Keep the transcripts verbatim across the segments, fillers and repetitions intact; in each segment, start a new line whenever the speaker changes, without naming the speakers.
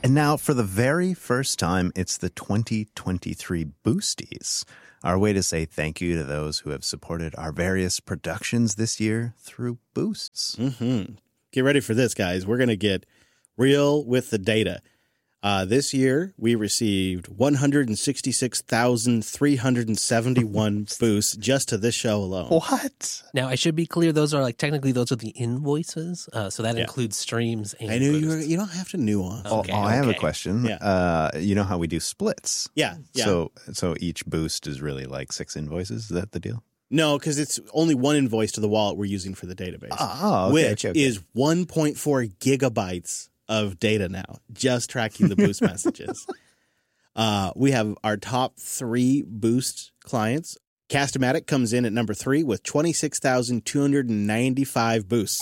And now, for the very first time, it's the twenty twenty-three Boosties, our way to say thank you to those who have supported our various productions this year through boosts.
Mm-hmm. Get ready for this, guys. We're going to get real with the data. Uh, this year, we received one hundred sixty-six thousand three hundred seventy-one boosts just to this show alone.
What?
Now, I should be clear, those are like, technically, those are the invoices. Uh, so that
Yeah.
includes streams and
I knew you were,
boosts.
you don't have to nuance.
Oh,
Okay,
oh, I have a
okay.
question.
Yeah.
Uh, you know how we do splits?
Yeah, yeah.
So, so each boost is really like six invoices? Is that the deal?
No, because it's only one invoice to the wallet we're using for the database,
Oh, okay,
which
okay, okay.
is one point four gigabytes of data now, just tracking the boost messages. Uh, we have our top three boost clients. Castamatic comes in at number three with twenty-six thousand two hundred ninety-five boosts.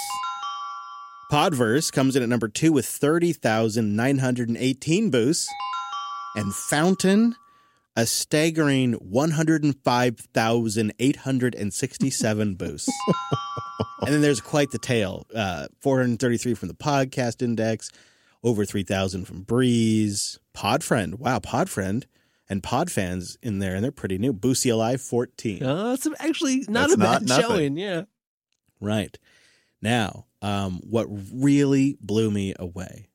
Podverse comes in at number two with thirty thousand nine hundred eighteen boosts. And Fountain, a staggering one hundred five thousand eight hundred sixty-seven boosts. And then there's quite the tail. Uh, four hundred thirty-three from the Podcast Index, over three thousand from Breeze, Podfriend. Wow, Podfriend and Podfans in there, and they're pretty new. Boosty Alive, fourteen.
Uh, it's actually not
That's
a bad
not nothing.
showing, yeah.
Right. Now, um, what really blew me away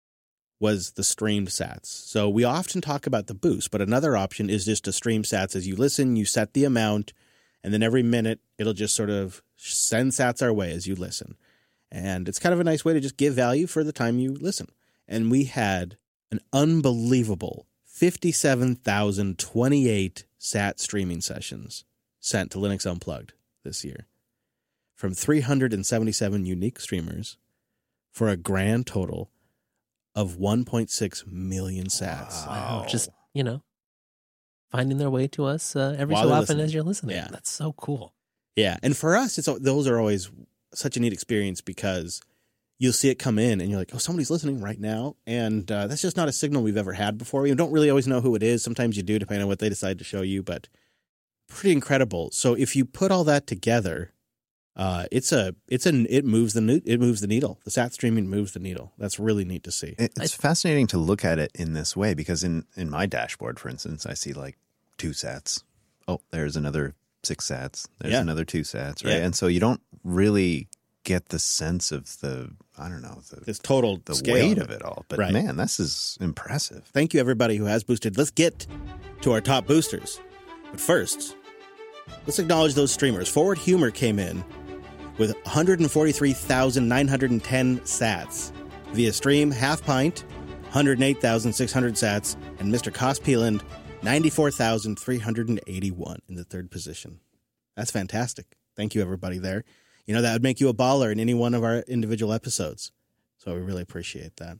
was the streamed sats. So we often talk about the boost, but another option is just to stream sats as you listen. You set the amount, and then every minute it'll just sort of send sats our way as you listen. And it's kind of a nice way to just give value for the time you listen. And we had an unbelievable fifty-seven thousand twenty-eight sat streaming sessions sent to Linux Unplugged this year from three hundred seventy-seven unique streamers for a grand total of one point six million sats.
Wow. Just, you know, finding their way to us uh, every
While
so
they're
often
listening.
as you're listening.
Yeah.
That's so cool.
Yeah, and for us, it's those are always such a neat experience because you'll see it come in and you're like, oh, somebody's listening right now. And uh, that's just not a signal we've ever had before. We don't really always know who it is. Sometimes you do, depending on what they decide to show you, but pretty incredible. So if you put all that together, uh, it's a it's a it moves the ne- it moves the needle. The sat streaming moves the needle. That's really neat to see.
It- It's fascinating to look at it in this way because in, in my dashboard, for instance, I see like two sats. Oh, there's another six sats. There's
Yeah.
another two sats, right?
Yeah.
And so you don't really get the sense of the, I don't know, the,
This total
the
scale
weight of it all. But
Right.
man, this is impressive.
Thank you, everybody who has boosted. Let's get to our top boosters. But first, let's acknowledge those streamers. Forward Humor came in with one hundred forty-three thousand nine hundred ten sats. Via stream, Half Pint, one hundred eight thousand six hundred sats. And Mister Cospeland, ninety-four thousand three hundred eighty-one in the third position. That's fantastic. Thank you, everybody there. You know, that would make you a baller in any one of our individual episodes. So we really appreciate that.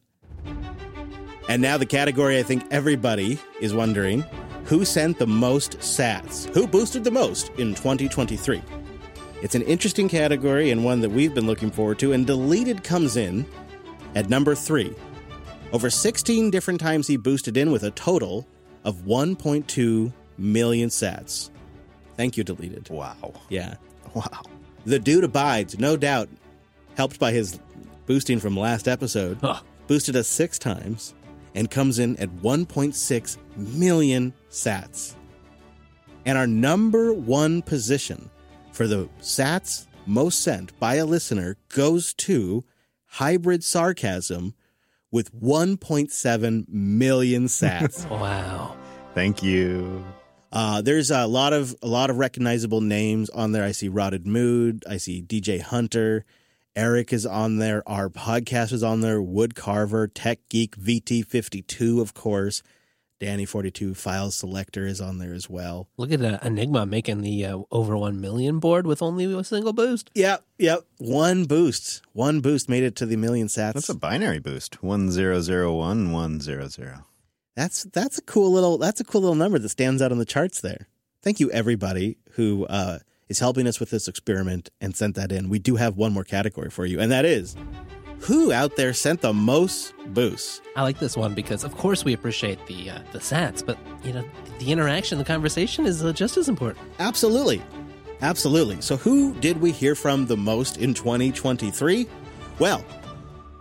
And now the category I think everybody is wondering, who sent the most sats? Who boosted the most in twenty twenty-three? It's an interesting category and one that we've been looking forward to, and Deleted comes in at number three. Over sixteen different times he boosted in with a total of one point two million sats. Thank you, Deleted.
Wow.
Yeah.
Wow.
The dude abides, no doubt, helped by his boosting from last episode,
Huh.
boosted us six times and comes in at one point six million sats. And our number one position for the sats most sent by a listener goes to Hybrid Sarcasm with one point seven million sats.
Wow.
Thank you.
Uh, there's a lot of a lot of recognizable names on there. I see Rotted Mood. I see D J Hunter. Eric is on there. Our podcast is on there. Wood Carver, Tech Geek, V T fifty-two, of course. Danny forty-two, File Selector is on there as well.
Look at uh, Enigma making the uh, over one million board with only a single boost.
Yep, yep. One boost. One boost made it to the million sats.
That's a binary boost. One zero zero one one zero zero.
That's that's a cool little that's a cool little number that stands out on the charts there. Thank you, everybody who uh, is helping us with this experiment and sent that in. We do have one more category for you, and that is who out there sent the most boosts.
I like this one because, of course, we appreciate the uh, the sats, but you know, the interaction, the conversation is uh, just as important.
Absolutely, absolutely. So, who did we hear from the most in twenty twenty-three? Well,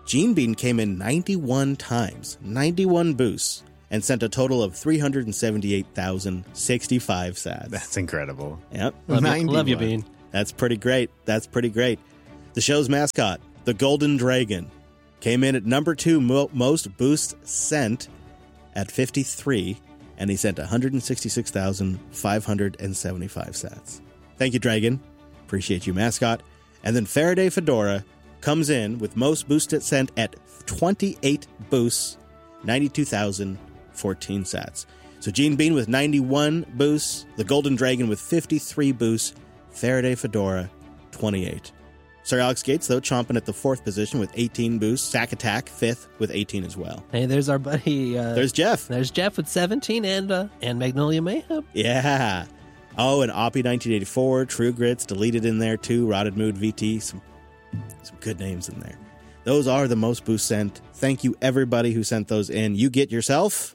Gene Bean came in ninety-one times, ninety-one boosts, and sent a total of three hundred seventy-eight thousand sixty-five sats.
That's incredible.
Yep.
Love you, love you, Bean.
That's pretty great. That's pretty great. The show's mascot, the Golden Dragon, came in at number two mo- most boosts sent at fifty-three, and he sent one hundred sixty-six thousand five hundred seventy-five sats. Thank you, Dragon. Appreciate you, mascot. And then Faraday Fedora comes in with most boosts sent at twenty-eight boosts, ninety-two thousand fourteen sats. So Gene Bean with ninety-one boosts, the Golden Dragon with fifty-three boosts, Faraday Fedora, twenty-eight. Sir Alex Gates, though, chomping at the fourth position with eighteen boosts. Sack Attack, fifth, with eighteen as well.
Hey, there's our buddy. Uh,
There's Jeff.
There's Jeff with seventeen and uh, and Magnolia Mayhem.
Yeah. Oh, and Oppie nineteen eighty-four, True Grits, deleted in there too, Rotted Mood V T, some, some good names in there. Those are the most boosts sent. Thank you, everybody who sent those in. You get yourself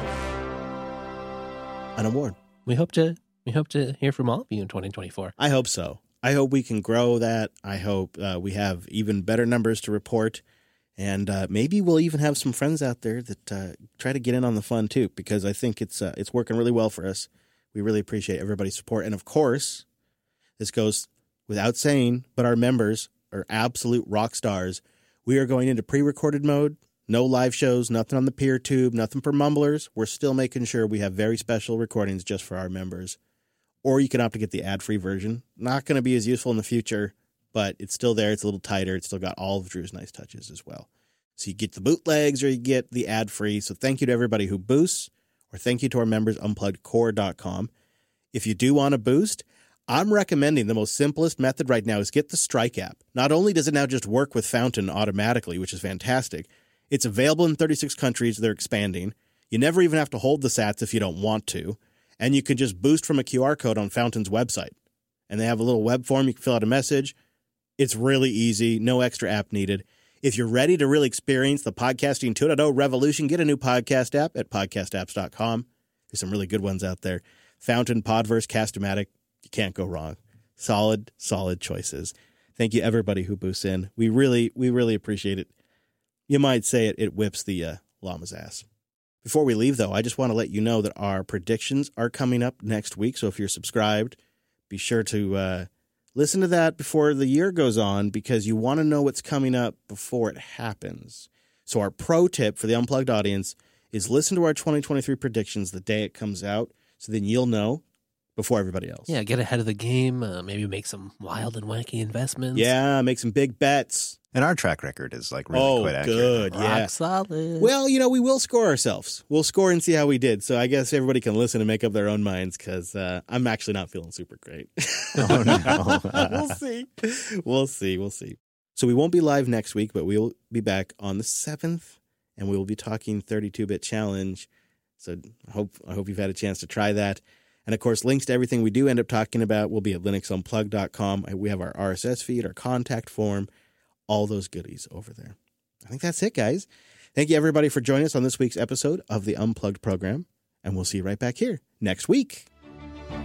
an award.
We hope to we hope to hear from all of you in twenty twenty-four.
I hope so. I hope we can grow that. I hope uh, we have even better numbers to report. And uh, maybe we'll even have some friends out there that uh, try to get in on the fun, too, because I think it's uh, it's working really well for us. We really appreciate everybody's support. And, of course, this goes without saying, but our members are absolute rock stars. We are going into pre-recorded mode. No live shows, nothing on the peer tube, nothing for mumblers. We're still making sure we have very special recordings just for our members. Or you can opt to get the ad-free version. Not going to be as useful in the future, but it's still there. It's a little tighter. It's still got all of Drew's nice touches as well. So you get the bootlegs or you get the ad-free. So thank you to everybody who boosts, or thank you to our members, unplugged core dot com. If you do want to boost, I'm recommending the most simplest method right now is get the Strike app. Not only does it now just work with Fountain automatically, which is fantastic, it's available in thirty-six countries. They're expanding. You never even have to hold the sats if you don't want to. And you can just boost from a Q R code on Fountain's website. And they have a little web form. You can fill out a message. It's really easy. No extra app needed. If you're ready to really experience the podcasting two point oh revolution, get a new podcast app at podcast apps dot com. There's some really good ones out there. Fountain, Podverse, Cast-O-Matic. You can't go wrong. Solid, solid choices. Thank you, everybody who boosts in. We really, we really appreciate it. You might say it, it whips the uh, llama's ass. Before we leave, though, I just want to let you know that our predictions are coming up next week. So if you're subscribed, be sure to uh, listen to that before the year goes on, because you want to know what's coming up before it happens. So our pro tip for the Unplugged audience is listen to our twenty twenty-three predictions the day it comes out, so then you'll know before everybody else.
Yeah, get ahead of the game. Uh, maybe make some wild and wacky investments.
Yeah, make some big bets.
And our track record is like really
oh,
quite accurate.
good. Yeah.
Rock solid.
Well, you know, we will score ourselves. We'll score and see how we did. So I guess everybody can listen and make up their own minds, because uh, I'm actually not feeling super great.
Oh, no.
We'll see. We'll see. We'll see. So we won't be live next week, but we'll be back on the seventh, and we will be talking thirty-two bit challenge. So I hope, I hope you've had a chance to try that. And, of course, links to everything we do end up talking about will be at linux unplugged dot com. We have our R S S feed, our contact form, all those goodies over there. I think that's it, guys. Thank you, everybody, for joining us on this week's episode of the Unplugged program, and we'll see you right back here next week.